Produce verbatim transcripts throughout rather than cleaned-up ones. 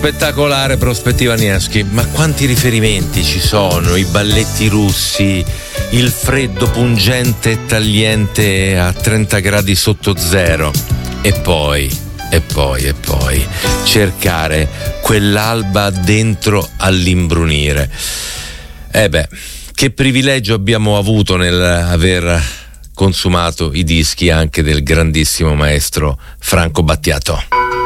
Spettacolare Prospettiva Nieschi, ma quanti riferimenti ci sono, i balletti russi, il freddo pungente e tagliente a trenta gradi sotto zero e poi, e poi, e poi cercare quell'alba dentro all'imbrunire. Eh beh, che privilegio abbiamo avuto nel aver consumato i dischi anche del grandissimo maestro Franco Battiato.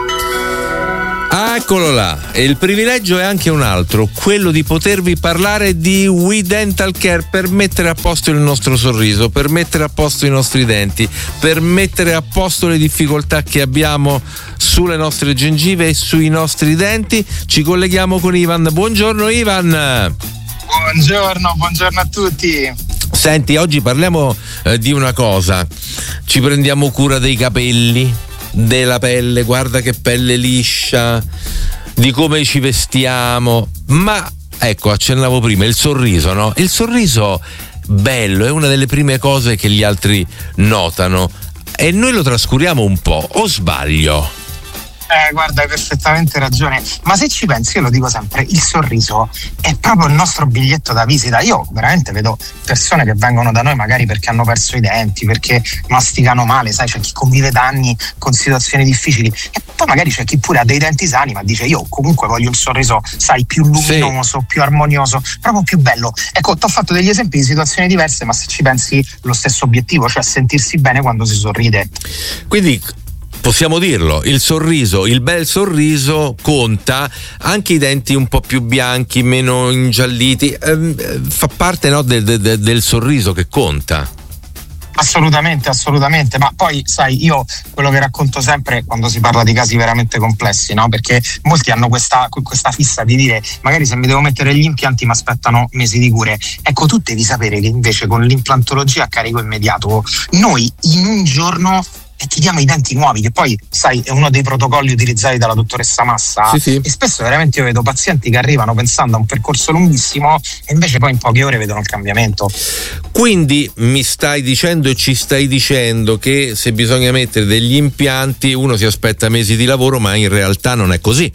Ah, eccolo là, e il privilegio è anche un altro, quello di potervi parlare di We Dental Care per mettere a posto il nostro sorriso, per mettere a posto i nostri denti, per mettere a posto le difficoltà che abbiamo sulle nostre gengive e sui nostri denti. Ci colleghiamo con Ivan. Buongiorno Ivan. Buongiorno, buongiorno a tutti. Senti, oggi parliamo eh, di una cosa, ci prendiamo cura dei capelli, della pelle, guarda che pelle liscia, di come ci vestiamo, ma ecco, accennavo prima il sorriso, no? Il sorriso bello è una delle prime cose che gli altri notano e noi lo trascuriamo un po', o sbaglio? Eh, guarda, hai perfettamente ragione, ma se ci pensi, io lo dico sempre, il sorriso è proprio il nostro biglietto da visita. Io veramente vedo persone che vengono da noi magari perché hanno perso i denti, perché masticano male, sai, c'è chi convive da anni con situazioni difficili e poi magari c'è chi pure ha dei denti sani ma dice io comunque voglio un sorriso, sai, più luminoso, sì, più armonioso, proprio più bello. Ecco, ti ho fatto degli esempi di situazioni diverse, ma se ci pensi lo stesso obiettivo, cioè sentirsi bene quando si sorride. Quindi possiamo dirlo, il sorriso, il bel sorriso conta, anche i denti un po' più bianchi, meno ingialliti, eh, fa parte, no, del, del, del sorriso che conta. Assolutamente, assolutamente, ma poi sai, io quello che racconto sempre quando si parla di casi veramente complessi, no? Perché molti hanno questa, questa fissa di dire magari se mi devo mettere gli impianti mi aspettano mesi di cure. Ecco, tu devi sapere che invece con l'implantologia a carico immediato noi in un giorno e ti diamo i denti nuovi, che poi sai è uno dei protocolli utilizzati dalla dottoressa Massa, sì, sì. E spesso veramente io vedo pazienti che arrivano pensando a un percorso lunghissimo e invece poi in poche ore vedono il cambiamento. Quindi mi stai dicendo e ci stai dicendo che se bisogna mettere degli impianti uno si aspetta mesi di lavoro, ma in realtà non è così.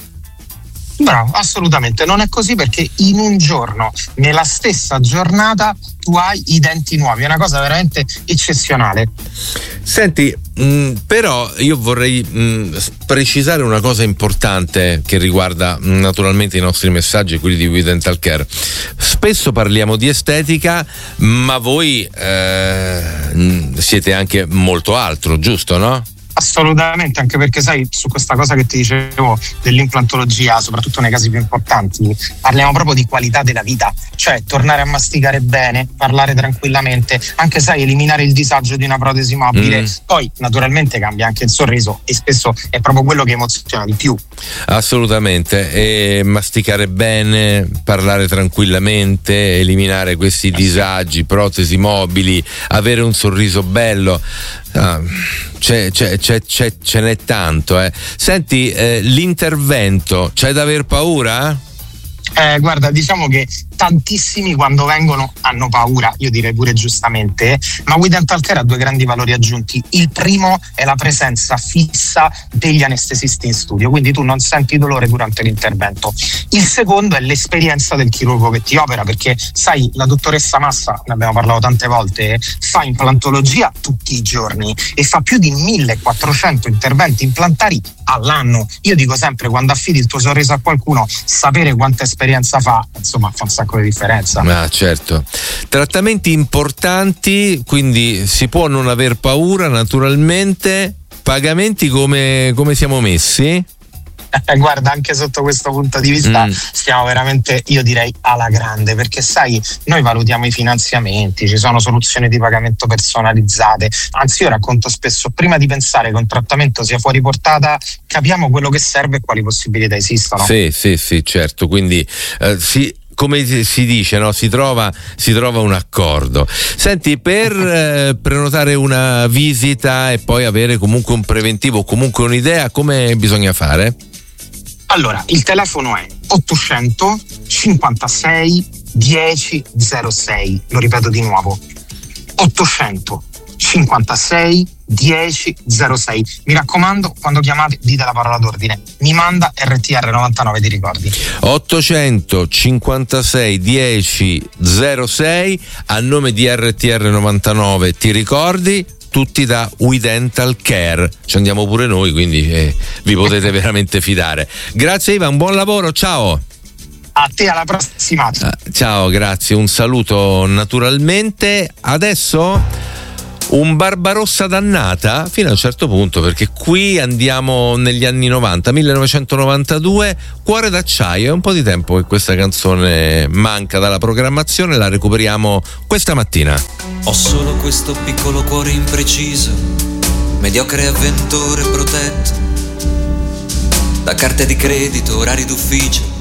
Bravo, assolutamente non è così, perché in un giorno, nella stessa giornata, tu hai i denti nuovi, è una cosa veramente eccezionale. Senti, mh, però io vorrei mh, precisare una cosa importante che riguarda mh, naturalmente i nostri messaggi, quelli di We Dental Care. Spesso parliamo di estetica, ma voi eh, siete anche molto altro, giusto, no? Assolutamente, anche perché sai, su questa cosa che ti dicevo dell'implantologia, soprattutto nei casi più importanti, parliamo proprio di qualità della vita, cioè tornare a masticare bene, parlare tranquillamente, anche sai, eliminare il disagio di una protesi mobile. Mm. Poi naturalmente cambia anche il sorriso e spesso è proprio quello che emoziona di più. Assolutamente, e masticare bene, parlare tranquillamente, eliminare questi disagi, protesi mobili, avere un sorriso bello. Ah, c'è, c'è, c'è, c'è, ce n'è tanto, eh. Senti, eh, l'intervento, c'è da aver paura? Eh, guarda, diciamo che tantissimi quando vengono hanno paura, io direi pure giustamente, ma We Dental Care ha due grandi valori aggiunti. Il primo è la presenza fissa degli anestesisti in studio, quindi tu non senti dolore durante l'intervento. Il secondo è l'esperienza del chirurgo che ti opera, perché sai, la dottoressa Massa, ne abbiamo parlato tante volte, fa implantologia tutti i giorni e fa più di millequattrocento interventi implantari all'anno. Io dico sempre, quando affidi il tuo sorriso a qualcuno, sapere quanta esperienza fa, insomma, fa un sacco di differenza. Ah, certo. Trattamenti importanti, quindi si può non aver paura, naturalmente. Pagamenti come, come siamo messi? Eh, guarda, anche sotto questo punto di vista mm. stiamo veramente, io direi, alla grande, perché sai, noi valutiamo i finanziamenti, ci sono soluzioni di pagamento personalizzate, anzi io racconto spesso, prima di pensare che un trattamento sia fuori portata, capiamo quello che serve e quali possibilità esistono. Sì, sì, sì, certo, quindi eh, sì, come si dice, no? Si trova, si trova un accordo. Senti, per eh, prenotare una visita e poi avere comunque un preventivo, comunque un'idea, come bisogna fare? Allora, il telefono è ottocento cinquantasei dieci zero sei, lo ripeto di nuovo, ottocento cinquantasei dieci zero sei. Mi raccomando, quando chiamate dite la parola d'ordine: mi manda R T R novantanove, ti ricordi? ottocentocinquantasei dieci zero sei, a nome di R T R novantanove, ti ricordi? Tutti da We Dental Care, ci andiamo pure noi, quindi eh, vi potete veramente fidare. Grazie Ivan, buon lavoro, ciao. A te, alla prossima. Uh, ciao, grazie, un saluto naturalmente. Adesso un Barbarossa dannata fino a un certo punto, perché qui andiamo negli anni novanta, millenovecentonovantadue, Cuore d'acciaio. È un po' di tempo che questa canzone manca dalla programmazione, la recuperiamo questa mattina. Ho solo questo piccolo cuore impreciso, mediocre avventore protetto da carte di credito, orari d'ufficio,